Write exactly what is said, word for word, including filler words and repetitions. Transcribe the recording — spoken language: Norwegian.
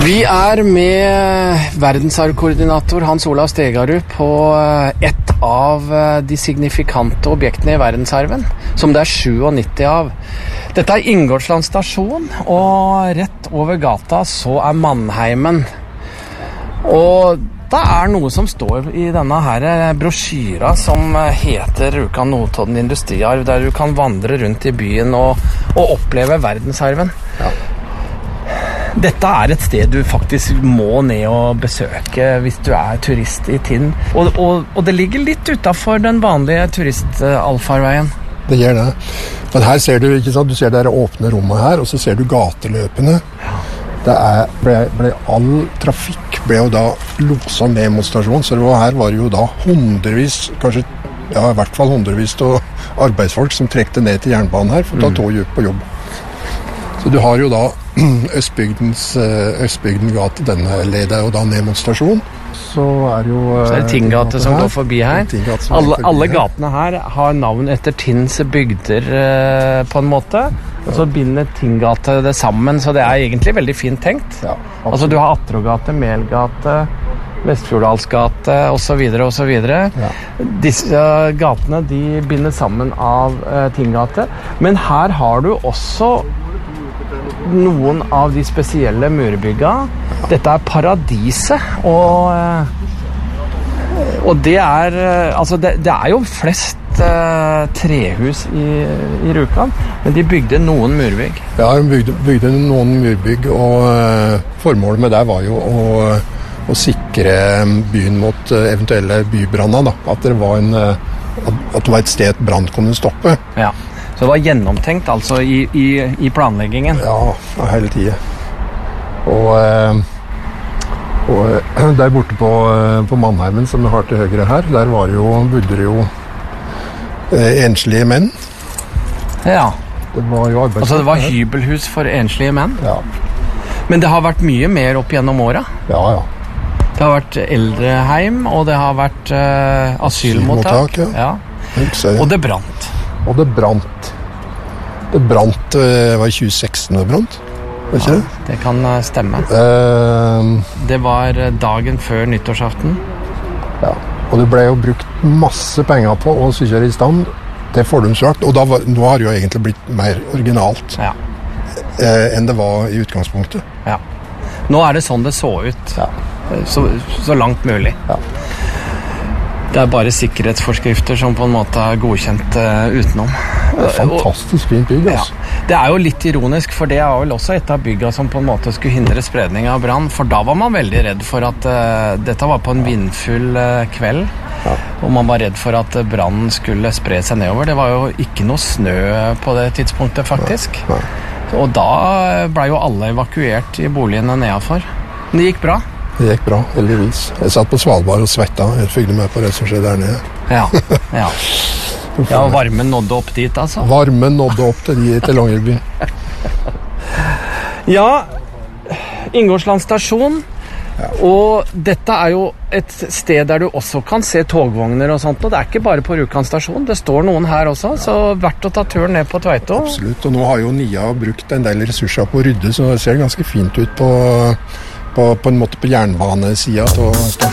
Vi er med verdensarvkoordinator Hans Olav Stegarud på et av de signifikante objektene i verdensarven, som det er syttisju av. Dette er Ingoldsland stasjon, og rett over gata så er Mannheimen. Og det er noe som står i denne her brosjyra som heter Rjukan-Notodden industriarv, der du kan vandre rundt i byen og, og oppleve verdensarven. Ja. Dette er et sted du faktisk må ned og besøke hvis du er turist i Tinn. Og, og, og det ligger litt utenfor den vanlige turist-alfarveien. Det gjør det. Men her ser du, ikke sant, du ser det åpne rommet her, og så ser du gateløpene. Ja. Det er, ble, ble all trafikk ble jo da loset ned mot stasjonen, så det var, her var det jo da hundrevis, kanskje ja, i hvert fall hundrevis av arbeidsfolk som trekte ned til jernbanen her for å ta tog på jobb. Så du har jo da Østbygdens, Østbygden gate, denne leder jo da ned mot stasjonen. Så er jo... Så er det Tinngate som går forbi her. Alle, alle gatene her har navn etter Tinns bygder på en måte. Og så binder Tinngate det sammen, så det er egentlig veldig fint tenkt. Ja, altså du har Atrogate, Melgate, Vestfjorddalsgate og så videre og så videre. Ja. Disse gatene de binder sammen av uh, Tinngate. Men her har du også noen av de spesielle murbygga. Dette er Paradiset, og, og det er altså det, det er jo flest uh, trehus i, i Rjukan, men de bygde noen murbygg. Ja, de bygde, bygde noen murbygg, og uh, formålet med det var jo å, å sikre byen mot uh, eventuelle bybranner, da. At det var en uh, at det var et sted brann kunne stoppe. Ja. Så det var gjennomtenkt altså i, i, i planleggingen? Ja, hele tiden. Og, og der borte på, på Mannheimen, som vi har til høyre her, der var det jo, bodde det jo enslige menn. Ja. Det var jo arbeidsfolk. Altså det var hybelhus for enslige menn? Ja. Men det har vært mye mer opp gjennom åra? Ja, ja. Det har vært eldreheim, og det har vært uh, asylmottak. Asylmottak, ja. Ja. Og det brant. Og det brant. Det brant, det var i tjue seksten det brant, var ikke det? Ja, det kan stemme. Uh, det var dagen før nyttårsaften. Ja, og det ble jo brukt masse penger på å sykje i stand til fordumsjakt, og da var, nå har det jo egentlig blitt mer originalt ja. uh, enn det var i utgangspunktet. Ja. Nå er det sånn det så ut, ja. så, så langt mulig. Ja. Det er bare sikkerhetsforskrifter som på en måte er godkjent uh, utenom. Det er fantastisk fint bygg, altså. Ja. Det er jo litt ironisk, for det er vel også et av bygga som på en måte skulle hindre spredning av brann, for da var man veldig redd for at uh, dette var på en vindfull uh, kveld, ja. Og man var redd for at brannen skulle spre seg nedover. Det var jo ikke noe snø på det tidspunktet, faktisk. Nei. Nei. Og da ble jo alle evakuert i boligene nedenfor. Men det gikk bra. Det gikk bra, heldigvis. Jeg satt på Svalbard og svetta. Jeg følte med på det som skjedde der nede. Ja, ja. Ja, og varmen nådde opp dit, altså? Varmen nådde opp til, de, til Longyearbyen. Ja, Ingoldsland stasjon. Ja. Og dette er jo et sted der du også kan se togvogner og sånt, og det er ikke bare på Rjukan stasjon. Det står noen her også, så verdt å ta turen ned på Tveito. Absolutt, og nå har jo N I A brukt en del ressurser på å rydde, så det ser ganske fint ut på... På, på en måte på jernbanesiden av stasjonen.